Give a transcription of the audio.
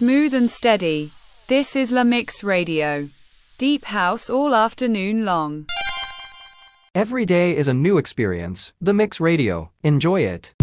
Smooth and steady. This is La Mix Radio. Deep house all afternoon long. Every day is a new experience. The Mix Radio. Enjoy it.